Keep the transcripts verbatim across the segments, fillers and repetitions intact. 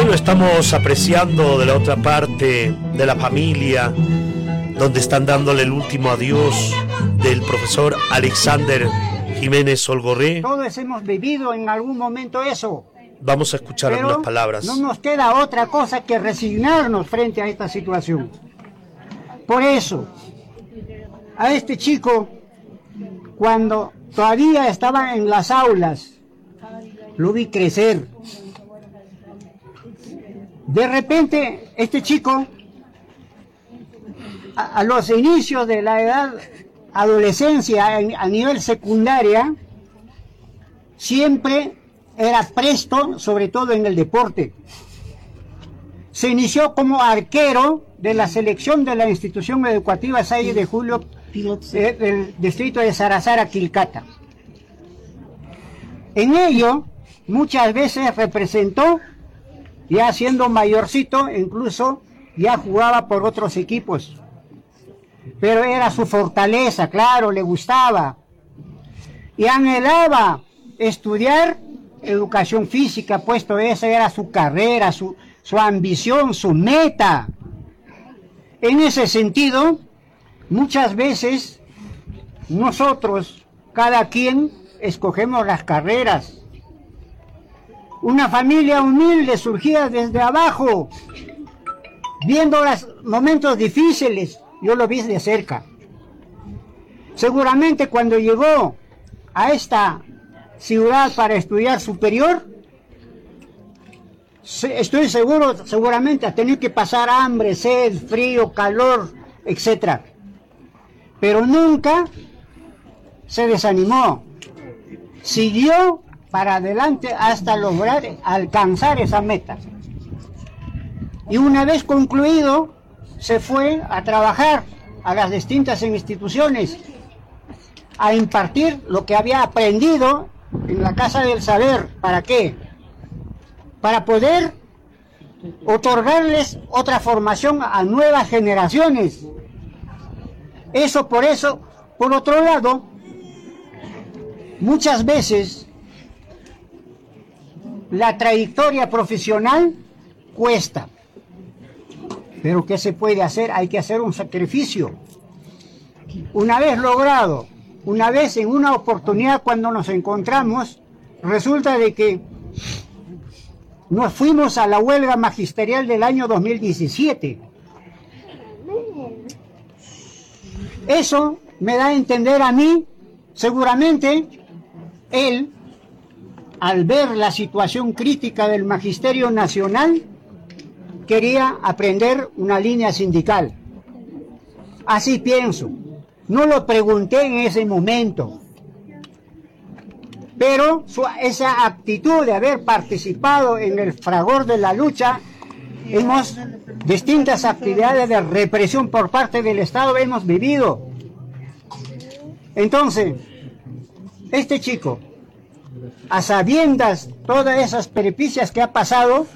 Bueno, estamos apreciando de la otra parte de la familia, donde están dándole el último adiós del profesor Alexander Jiménez Olgorré. Todos hemos vivido en algún momento eso. Vamos a escuchar Pero algunas palabras. no nos queda otra cosa que resignarnos frente a esta situación. Por eso, a este chico, cuando todavía estaba en las aulas, lo vi crecer. De repente, este chico, a, a los inicios de la edad adolescencia, a, a nivel secundaria, siempre era presto, sobre todo en el deporte. Se inició como arquero de la selección de la institución educativa seis de julio eh, del distrito de Sarazara, Quilcata. En ello, muchas veces representó, ya siendo mayorcito, incluso ya jugaba por otros equipos. Pero era su fortaleza, claro, le gustaba. Y anhelaba estudiar educación física, puesto esa era su carrera, su, su ambición, su meta. En ese sentido, muchas veces nosotros, cada quien, escogemos las carreras. Una familia humilde surgía desde abajo, viendo los momentos difíciles, yo lo vi de cerca. Seguramente cuando llegó a esta ciudad para estudiar superior, estoy seguro, seguramente a tener que pasar hambre, sed, frío, calor, etcétera. Pero nunca se desanimó, siguió para adelante hasta lograr alcanzar esa meta. Y una vez concluido, se fue a trabajar a las distintas instituciones, a impartir lo que había aprendido en la Casa del Saber. ¿Para qué? Para poder otorgarles otra formación a nuevas generaciones. Eso por eso, por otro lado, muchas veces la trayectoria profesional cuesta. Pero ¿qué se puede hacer? Hay que hacer un sacrificio. Una vez logrado, una vez en una oportunidad cuando nos encontramos, resulta de que nos fuimos a la huelga magisterial del año dos mil diecisiete. Eso me da a entender a mí, seguramente, él, al ver la situación crítica del Magisterio Nacional, quería aprender una línea sindical. Así pienso. No lo pregunté en ese momento. Pero su, esa actitud de haber participado en el fragor de la lucha, hemos distintas actividades de represión por parte del Estado hemos vivido. Entonces, este chico, a sabiendas todas esas peripecias que ha pasado,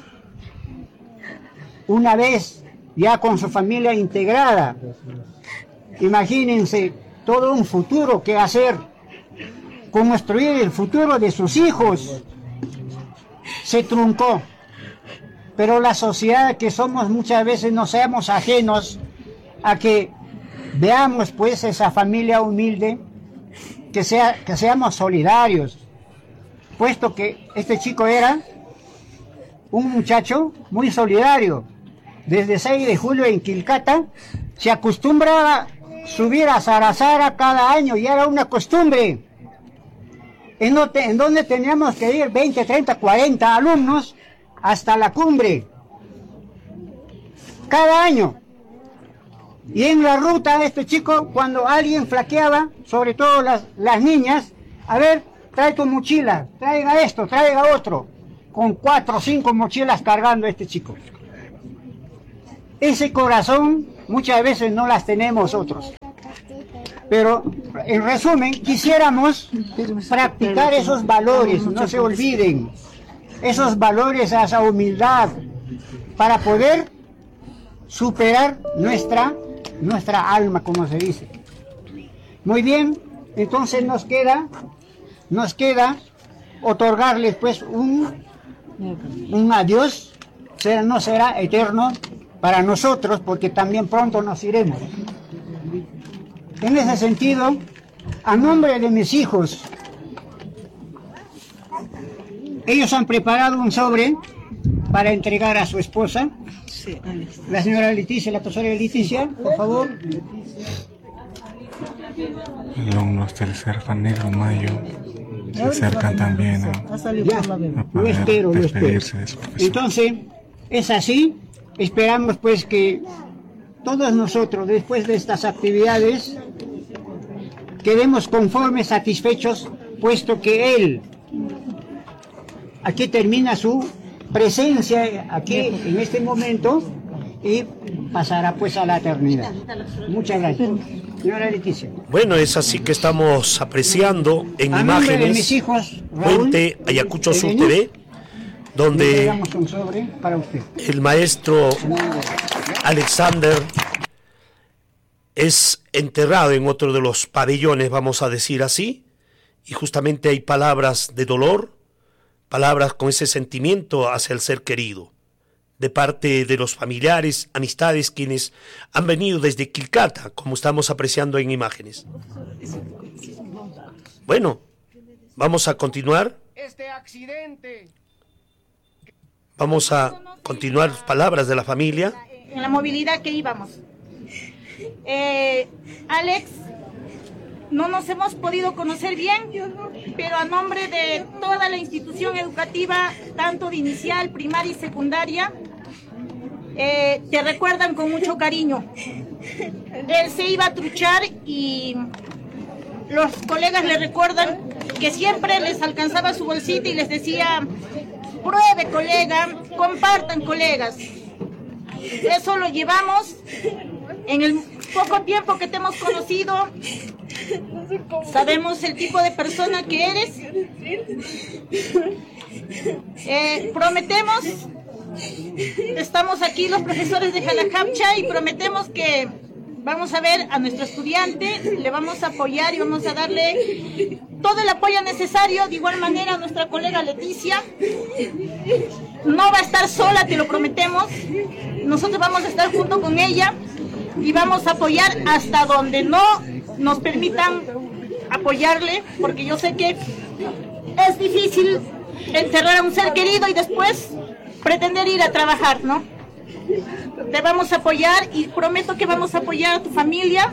una vez ya con su familia integrada, imagínense todo un futuro que hacer, construir el futuro de sus hijos, se truncó. Pero la sociedad que somos muchas veces no seamos ajenos a que veamos pues esa familia humilde, que, sea, que seamos solidarios, puesto que este chico era un muchacho muy solidario. Desde seis de julio en Quilcata se acostumbraba a subir a Sarazara cada año y era una costumbre. En, no te, en donde teníamos que ir veinte, treinta, cuarenta alumnos hasta la cumbre cada año. Y en la ruta este chico, cuando alguien flaqueaba, sobre todo las, las niñas, a ver, trae tu mochila, traiga esto, traiga otro, con cuatro o cinco mochilas cargando este chico. Ese corazón muchas veces no las tenemos otros. Pero, en resumen, quisiéramos practicar esos valores, no se olviden, esos valores, esa humildad, para poder superar nuestra, nuestra alma, como se dice. Muy bien, entonces nos queda, nos queda otorgarles pues un, un adiós será, no será eterno para nosotros, porque también pronto nos iremos. En ese sentido, a nombre de mis hijos, ellos han preparado un sobre para entregar a su esposa. Sí, Alex. La señora Leticia, la profesora Leticia, por favor. Alumnos del Serfan Negro Mayo se acercan también a, Ya, a lo poder espero, lo espero. despedirse de su profesor. Entonces, es así. Esperamos pues que todos nosotros, después de estas actividades, quedemos conformes, satisfechos, puesto que él aquí termina su presencia aquí en este momento y pasará pues a la eternidad. Muchas gracias. Señora Leticia. Bueno, es así que estamos apreciando en A nombre de imágenes mis hijos, Raúl, Puente Ayacucho Sur Edenis, T V, le donde entregamos un sobre para usted. el maestro Alexander es enterrado en otro de los pabellones, vamos a decir así, y justamente hay palabras de dolor, palabras con ese sentimiento hacia el ser querido, de parte de los familiares, amistades, quienes han venido desde Quilcata, como estamos apreciando en imágenes. Bueno, vamos a continuar. Este accidente. Vamos a continuar palabras de la familia. En la movilidad que íbamos. Eh, Alex, no nos hemos podido conocer bien, pero a nombre de toda la institución educativa, tanto de inicial, primaria y secundaria, eh, te recuerdan con mucho cariño. Él se iba a truchar y los colegas le recuerdan que siempre les alcanzaba su bolsita y les decía: pruebe, colega, compartan, colegas. Eso lo llevamos en el poco tiempo que te hemos conocido. Sabemos el tipo de persona que eres. Eh, prometemos, estamos aquí los profesores de Jalajapcha y prometemos que vamos a ver a nuestro estudiante, le vamos a apoyar y vamos a darle todo el apoyo necesario. De igual manera a nuestra colega Leticia, no va a estar sola, te lo prometemos. Nosotros vamos a estar junto con ella y vamos a apoyar hasta donde no nos permitan apoyarle, porque yo sé que es difícil enterrar a un ser querido y después pretender ir a trabajar, ¿no? Te vamos a apoyar y prometo que vamos a apoyar a tu familia.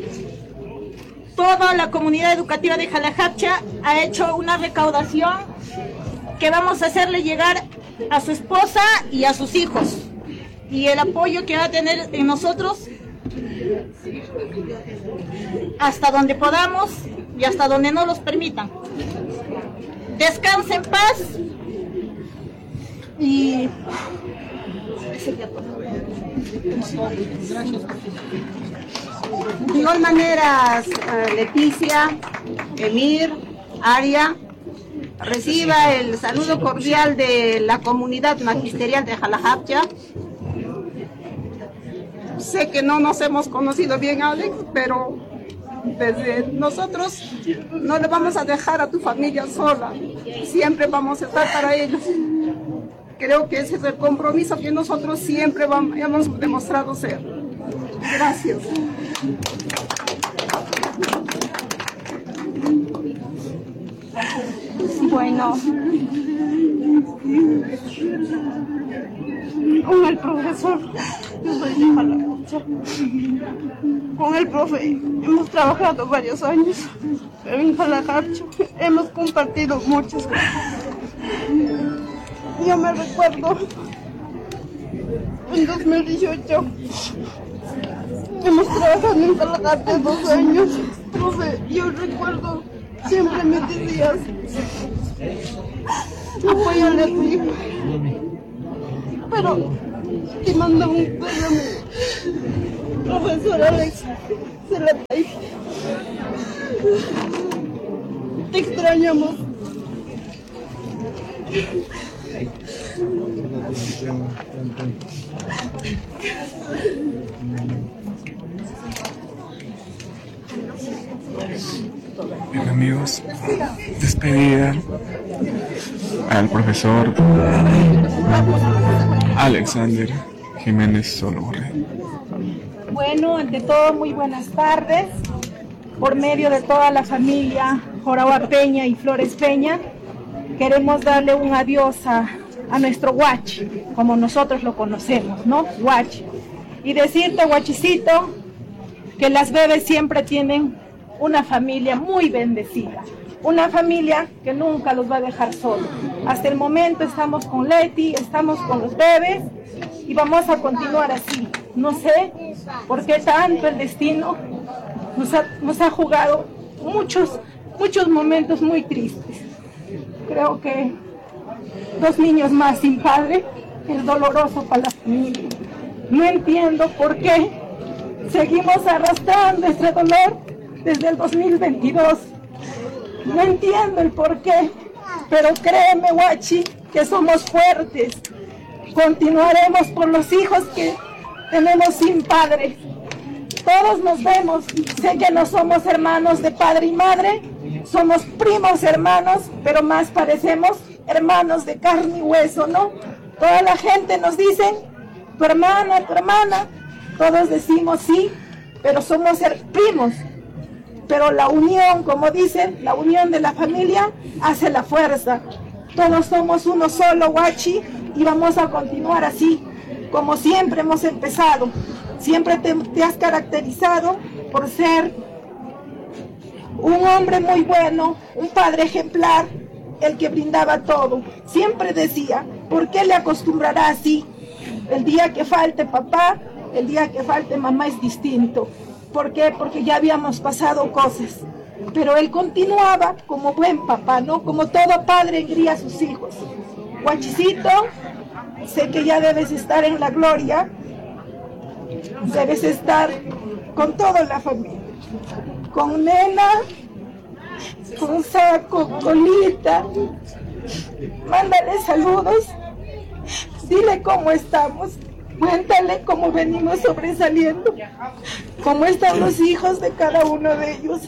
Toda la comunidad educativa de Jalajapcha ha hecho una recaudación que vamos a hacerle llegar a su esposa y a sus hijos, y el apoyo que va a tener en nosotros hasta donde podamos y hasta donde no los permitan. Descansa en paz y de igual manera, Leticia, Emir, Aria, reciba el saludo cordial de la comunidad magisterial de Jalajapcha. Sé que no nos hemos conocido bien, Alex, pero desde nosotros no le vamos a dejar a tu familia sola. Siempre vamos a estar para ellos. Creo que ese es el compromiso que nosotros siempre vamos, hemos demostrado ser. Gracias. Bueno, con el profesor, yo soy de Jalajapcha. Con el profe hemos trabajado varios años, pero en Jalajapcha hemos compartido muchas cosas. Yo me recuerdo, en dos mil dieciocho, hemos trabajado en Jalajapcha dos años. Profe, yo recuerdo, siempre me decías, apóyale a tu hijo. Pero te mando un pésame, profesor Alex, se la trae. Te extrañamos. Bien, amigos, despedida al profesor Alexander Jiménez Solborré. Bueno, ante todo, muy buenas tardes. Por medio de toda la familia Jorawa Peña y Flores Peña, queremos darle un adiós a, a nuestro Guachi, como nosotros lo conocemos, ¿no? Guachi. Y decirte, Guachicito, que las bebés siempre tienen una familia muy bendecida, una familia que nunca los va a dejar solos. Hasta el momento estamos con Leti, estamos con los bebés y vamos a continuar así. No sé por qué tanto el destino nos ha, nos ha jugado muchos, muchos momentos muy tristes. Creo que dos niños más sin padre es doloroso para la familia. No entiendo por qué seguimos arrastrando este dolor desde el dos mil veintidós. No entiendo el por qué, pero créeme, Guachi, que somos fuertes. Continuaremos por los hijos que tenemos sin padre. Todos nos vemos, sé que no somos hermanos de padre y madre, somos primos hermanos, pero más parecemos hermanos de carne y hueso, ¿no? Toda la gente nos dice, tu hermana, tu hermana, todos decimos sí, pero somos primos. Pero la unión, como dicen, la unión de la familia hace la fuerza. Todos somos uno solo, Guachi, y vamos a continuar así, como siempre hemos empezado. Siempre te, te has caracterizado por ser un hombre muy bueno, un padre ejemplar, el que brindaba todo. Siempre decía, ¿por qué le acostumbrará así? El día que falte papá, el día que falte mamá es distinto. ¿Por qué? Porque ya habíamos pasado cosas. Pero él continuaba como buen papá, ¿no? Como todo padre engría a sus hijos. Guachicito, sé que ya debes estar en la gloria. Debes estar con toda la familia. Con Nena, con Saco, con Lita. Mándale saludos. Dile cómo estamos. Cuéntale cómo venimos sobresaliendo, cómo están los hijos de cada uno de ellos.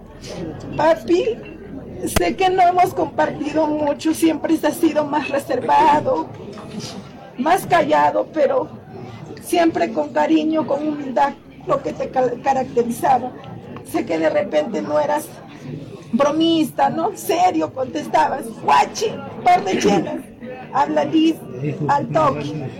Papi, sé que no hemos compartido mucho, siempre has sido más reservado, más callado, pero siempre con cariño, con humildad, lo que te caracterizaba. Sé que de repente no eras bromista, ¿no? Serio, contestabas, Guachi, par de chelas, habla Liz, al toque.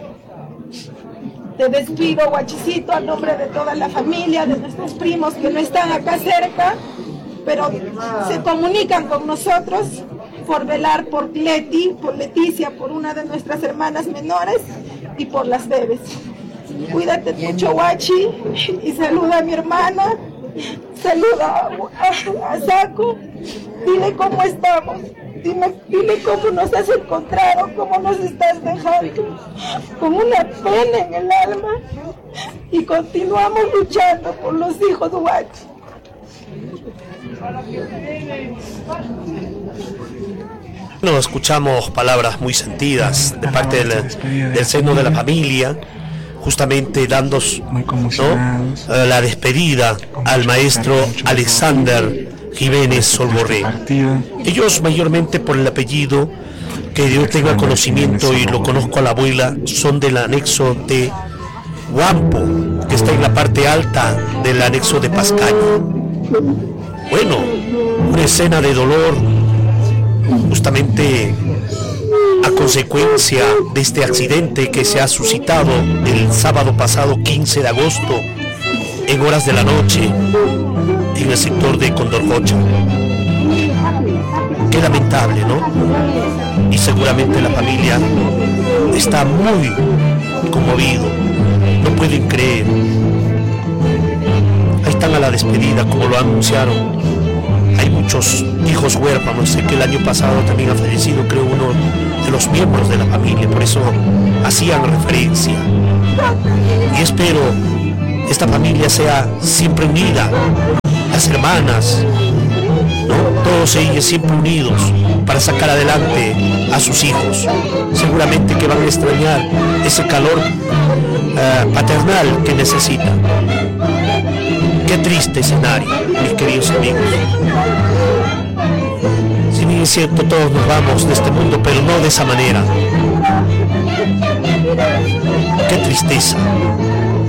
Te despido, Guachicito, a nombre de toda la familia, de nuestros primos que no están acá cerca, pero se comunican con nosotros por velar por Leti, por Leticia, por una de nuestras hermanas menores y por las bebés. Cuídate mucho, Guachi, y saluda a mi hermana, saluda a, a Saco, dile cómo estamos. Dime, dile cómo nos has encontrado, cómo nos estás dejando, con una pena en el alma, y continuamos luchando por los hijos de Guachi. No, escuchamos palabras muy sentidas de parte del, del seno de la familia, justamente dando, ¿no?, la despedida al maestro Alexander Jiménez Solborré. Ellos mayormente por el apellido, que yo tenga conocimiento y lo conozco a la abuela, son del anexo de Huampo, que está en la parte alta del anexo de Pascaña. Bueno, una escena de dolor justamente a consecuencia de este accidente que se ha suscitado el sábado pasado quince de agosto en horas de la noche en el sector de Condorcocha. Qué lamentable, ¿no? Y seguramente la familia está muy conmovido, no pueden creer. Ahí están a la despedida, como lo anunciaron. Hay muchos hijos huérfanos, sé que el año pasado también ha fallecido, creo, uno de los miembros de la familia, por eso hacían referencia. Y espero esta familia sea siempre unida, las hermanas, ¿no?, todos ellos siempre unidos para sacar adelante a sus hijos. Seguramente que van a extrañar ese calor uh, paternal que necesitan. Qué triste escenario, mis queridos amigos. Si bien es cierto, todos nos vamos de este mundo, pero no de esa manera. Qué tristeza.